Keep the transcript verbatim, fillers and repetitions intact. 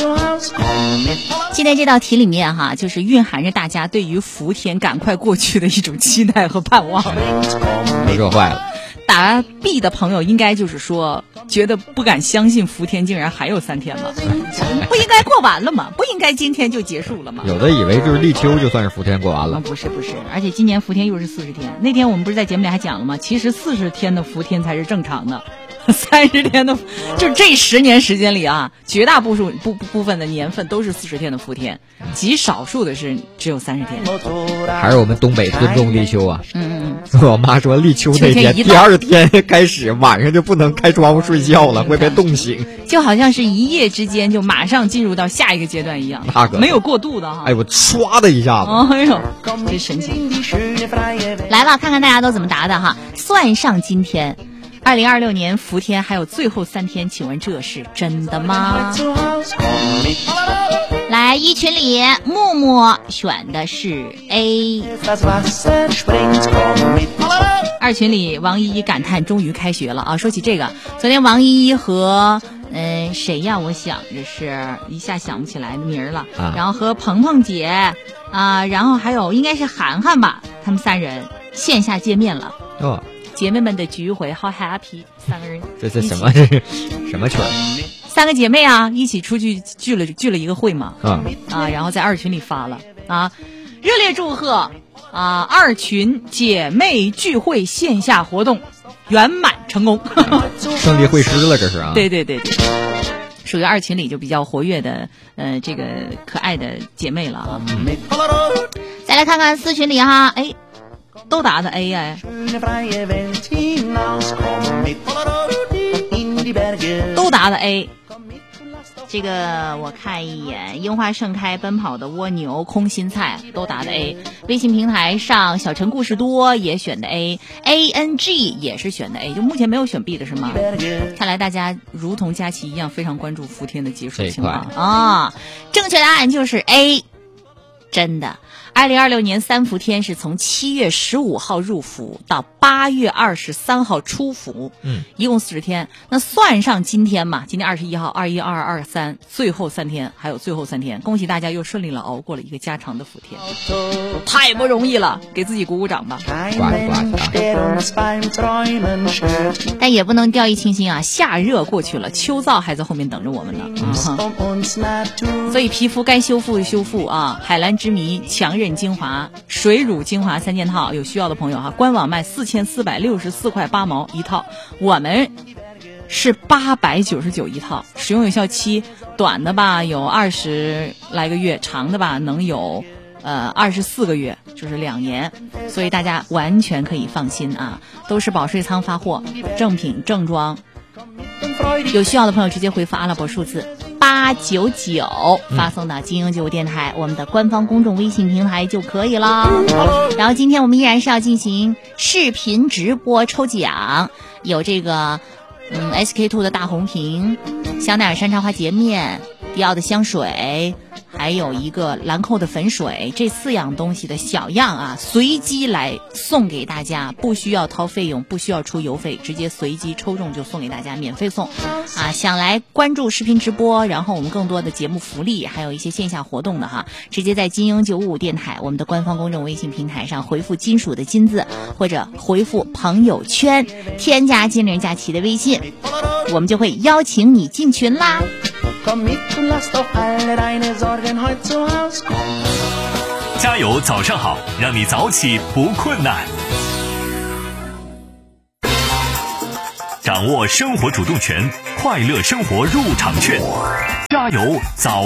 今天这道题里面哈，就是蕴含着大家对于伏天赶快过去的一种期待和盼望。 都热坏了。 打 B 的朋友应该就是说，觉得不敢相信伏天竟然还有三天了，不应该过完了吗？不应该今天就结束了吗？ 有的以为就是立秋就算是伏天过完了， 啊、不是不是，而且今年伏天又是四十天。那天我们不是在节目里还讲了吗？其实四十天的伏天才是正常的。三十天的，就这十年时间里啊，绝大部分部部分的年份都是四十天的伏天，极少数的是只有三十天。 还是我们东北尊重立秋啊。 嗯嗯。 我妈说立秋那天第二天开始晚上就不能开窗户睡觉了，会被冻醒。 就好像是一夜之间就马上进入到下一个阶段一样， 那个没有过渡的哈。 哎，我唰的一下子， 哎呦，真神奇！来了，看看大家都怎么答的哈。算上今天。二零二六年伏天还有最后三天，请问这是真的吗？来，一群里木木选的是 A， 二群里王依依感叹终于开学了啊！说起这个，昨天王依依和嗯、呃、谁呀？我想着是一下想不起来名了、啊、然后和鹏鹏姐啊、呃，然后还有应该是涵涵吧，他们三人线下见面了哦。姐妹们的聚会好 happy， 三个人这是什么这是什么曲儿？ 三个姐妹啊，一起出去聚了聚了一个会嘛， 啊啊，然后在二群里发了啊，热烈祝贺啊，二群姐妹聚会线下活动圆满成功， 胜利会师了这是啊？ 对对对对，属于二群里就比较活跃的呃这个可爱的姐妹了啊。嗯、再来看看四群里哈，哎。都答的 A 哎，都答的 A。这个我看一眼，樱花盛开，奔跑的蜗牛，空心菜都答的 A。微信平台上小陈故事多也选的 A，A N G 也是选的 A， 就目前没有选 B 的是吗？看来大家如同佳琪一样非常关注伏天的结束情况啊。正确答案就是 A， 真的。二零二六年三伏天是从七月十五号入伏到八月二十三号出伏，嗯，一共四十天。那算上今天嘛，今天二十一号、二一、二二、二三，最后三天，还有最后三天，恭喜大家又顺利了熬过了一个加长的伏天，太不容易了，给自己鼓鼓掌吧。 呱呱但也不能掉以轻心啊，夏热过去了，秋燥还在后面等着我们呢。嗯、所以皮肤该修复修复啊，海蓝之谜强韧精华、水乳精华三件套，有需要的朋友哈，官网卖四千四百六十四块八毛一套，我们是八百九十九一套，使用有效期短的吧有二十来个月，长的吧能有呃二十四个月，就是两年，所以大家完全可以放心啊，都是保税仓发货，正品正装。有需要的朋友直接回复阿拉伯数字八九九发送到金鹰九五电台、嗯、我们的官方公众微信平台就可以了。然后今天我们依然是要进行视频直播抽奖，有这个嗯 S K two 的大红瓶，香奈儿山茶花洁面，迪奥的香水，还有一个兰蔻的粉水，这四样东西的小样啊，随机来送给大家，不需要掏费用，不需要出邮费，直接随机抽中就送给大家，免费送啊！想来关注视频直播，然后我们更多的节目福利，还有一些线下活动的哈，直接在金鹰九五五电台我们的官方公众微信平台上回复金属的金字，或者回复朋友圈，添加金人佳琪的微信，我们就会邀请你进群啦。 加油早上好，让你早起不困难，掌握生活主动权，快乐生活入场券，加油早